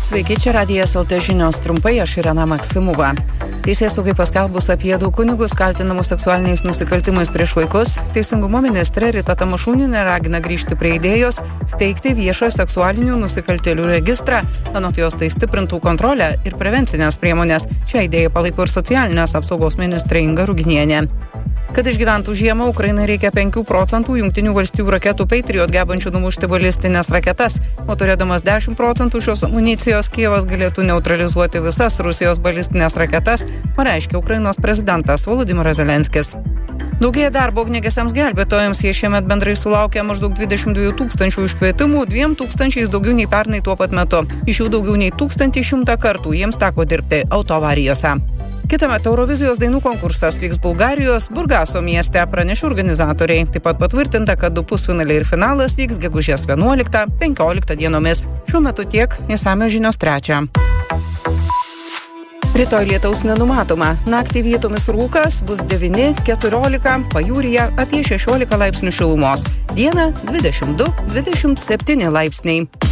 Sveiki, čia Radijas LT žinios trumpai, aš Irena Maksimova. Teisėsaugai paskelbus apie du kunigus kaltinamus seksualiniais nusikaltimais prieš vaikus, Teisingumo ministrė Rita Tamašunienė ragina grįžti prie idėjos steigti viešą seksualinių nusikaltėlių registrą, anot jos tai stiprintų kontrolę ir prevencinės priemonės. Šią idėją palaiko ir socialinės apsaugos ministrė Inga Ruginienė. Kad išgyventų žiemą, Ukrainai reikia 5% Jungtinių valstijų raketų Patriot gebančių numušti balistinės raketas, o turėdamas 10% šios amunicijos Kijevas galėtų neutralizuoti visas Rusijos balistinės raketas, pareiškė Ukrainos prezidentas Volodymyras Zelenskis. Daugėja darbo ugniagesiams gelbėtojams, jie šiemet bendrai sulaukė maždaug 22 000 iškvietimų, 2 000 daugiau nei pernai tuo pat metu. Iš jų daugiau nei 1100 kartų jiems teko dirbti autoavarijose. Kitąmet Eurovizijos dainų konkursas vyks Bulgarijos Burgaso mieste, pranešė organizatoriai. Taip pat patvirtinta, kad 2 pusfinaliai ir finalas vyks gegužės 11-15 dienomis. Šiuo metu tiek, išsamios žinios 3. Rytoj lietaus nenumatoma. Naktį vietomis rūkas bus 9-14, pajūryje apie 16 laipsnių šilumos. Dieną 22-27 laipsniai.